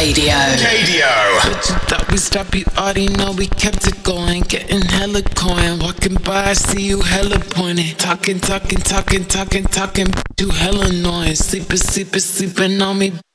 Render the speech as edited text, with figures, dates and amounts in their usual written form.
Radio. But you thought we stopped, you already know we kept it going. Getting hella coin, walking by, I see you hella pointed. Talking, you hella annoying. Sleeping on me,